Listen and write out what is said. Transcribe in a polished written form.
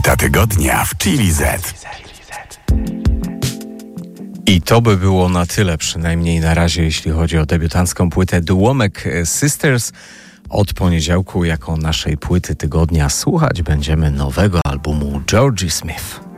Płyta tygodnia w Chili Z. I to by było na tyle, przynajmniej na razie, jeśli chodzi o debiutancką płytę Duomek Sisters. Od poniedziałku, jako naszej płyty tygodnia, słuchać będziemy nowego albumu Georgie Smith.